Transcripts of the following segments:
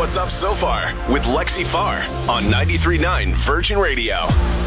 What's Up So Far with Lexi Farr on 93.9 Virgin Radio.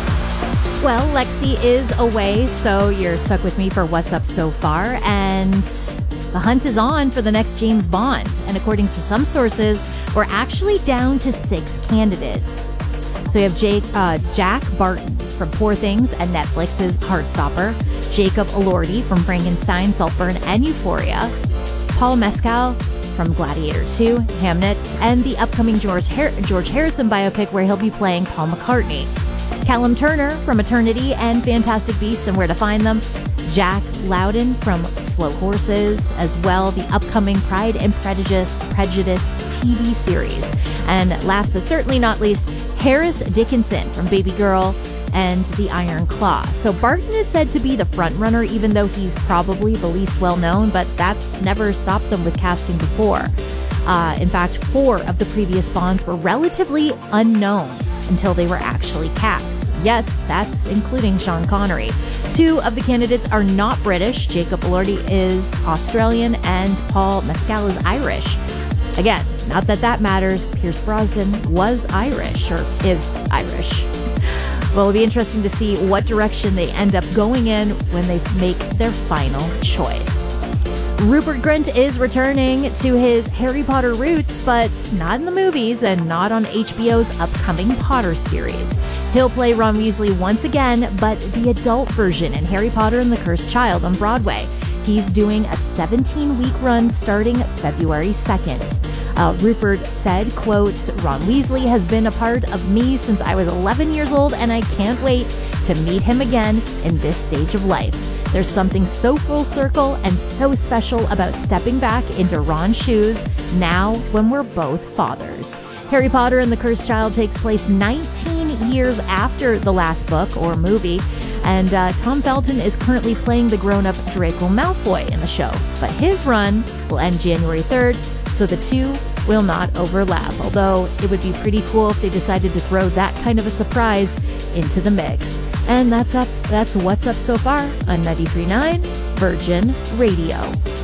Well, Lexi is away, so you're stuck with me for What's Up So Far, and the hunt is on for the next James Bond. And according to some sources, we're actually down to 6 candidates. So we have Jack Barton from Poor Things and Netflix's Heartstopper, Jacob Elordi from Frankenstein, Saltburn, and Euphoria, Paul Mescal from Gladiator 2, Hamnet, and the upcoming George Harrison biopic where he'll be playing Paul McCartney. Callum Turner from Eternity and Fantastic Beasts and Where to Find Them, Jack Lowden from Slow Horses, as well the upcoming Pride and Prejudice TV series. And last but certainly not least, Harris Dickinson from Baby Girl and The Iron Claw. So Barton is said to be the frontrunner, even though he's probably the least well-known, but that's never stopped them with casting before. In fact, 4 of the previous Bonds were relatively unknown until they were actually cast. Yes, that's including Sean Connery. 2 of the candidates are not British. Jacob Elordi is Australian and Paul Mescal is Irish. Again, not that that matters. Pierce Brosnan was Irish, or is Irish. Well, it'll be interesting to see what direction they end up going in when they make their final choice. Rupert Grint is returning to his Harry Potter roots, but not in the movies and not on HBO's upcoming Potter series. He'll play Ron Weasley once again, but the adult version in Harry Potter and the Cursed Child on Broadway. He's doing a 17-week run starting February 2nd. Rupert said, quote, "Ron Weasley has been a part of me since I was 11 years old, and I can't wait to meet him again in this stage of life. There's something so full circle and so special about stepping back into Ron's shoes now when we're both fathers." Harry Potter and the Cursed Child takes place 19 years after the last book or movie, and Tom Felton is currently playing the grown-up Draco Malfoy in the show. But his run will end January 3rd, so the two will not overlap, although it would be pretty cool if they decided to throw that kind of a surprise into the mix. And that's What's Up So Far on 93.9 Virgin Radio.